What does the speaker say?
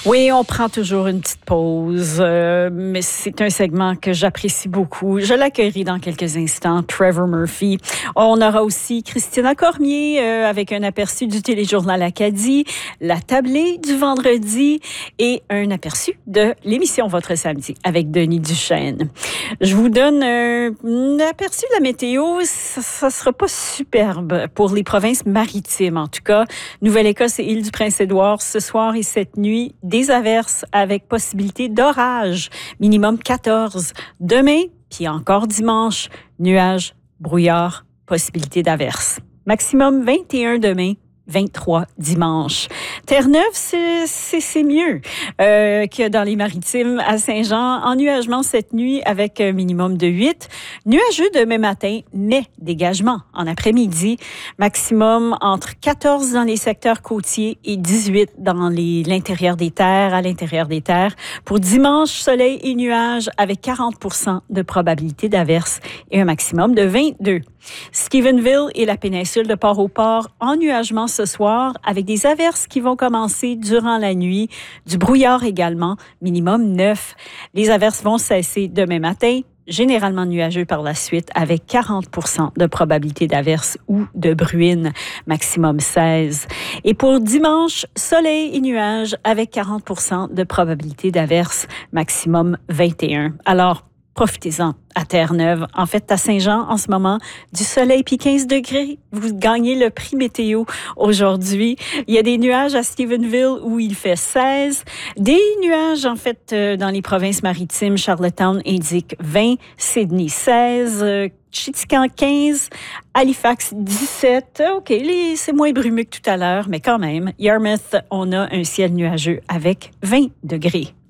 Oui, on prend toujours une petite pause, mais c'est un segment que j'apprécie beaucoup. Je l'accueillerai dans quelques instants, Trevor Murphy. On aura aussi Christina Cormier avec un aperçu du téléjournal Acadie, la tablée du vendredi et un aperçu de l'émission Votre Samedi avec Denis Duchesne. Je vous donne un aperçu de la météo. Ça sera pas superbe pour les provinces maritimes, en tout cas. Nouvelle-Écosse et Île-du-Prince-Édouard, ce soir et cette nuit, des averses avec possibilité d'orage, minimum 14. Demain, puis encore dimanche, nuages, brouillard, possibilité d'averses. Maximum 21 demain, 23 dimanche. Terre-Neuve, c'est mieux que dans les maritimes à Saint-Jean. Ennuagement cette nuit avec un minimum de 8. Nuageux demain matin, mais dégagement en après-midi. Maximum entre 14 dans les secteurs côtiers et 18 dans l'intérieur des terres, à l'intérieur des terres. Pour dimanche, soleil et nuages avec 40% de probabilité d'averse et un maximum de 22. Stephenville et la péninsule de Port-au-Port, ennuagement ce soir avec des averses qui vont commencer durant la nuit, du brouillard également, minimum 9. Les averses vont cesser demain matin, généralement nuageux par la suite avec 40% de probabilité d'averse ou de bruine, maximum 16. Et pour dimanche, soleil et nuages avec 40% de probabilité d'averse, maximum 21. Alors, profitez-en à Terre-Neuve. En fait, à Saint-Jean, en ce moment, du soleil puis 15 degrés. Vous gagnez le prix météo aujourd'hui. Il y a des nuages à Stephenville où il fait 16. Des nuages, en fait, dans les provinces maritimes. Charlottetown indique 20. Sydney, 16. Chittagong, 15. Halifax, 17. OK, c'est moins brumeux que tout à l'heure, mais quand même. Yarmouth, on a un ciel nuageux avec 20 degrés.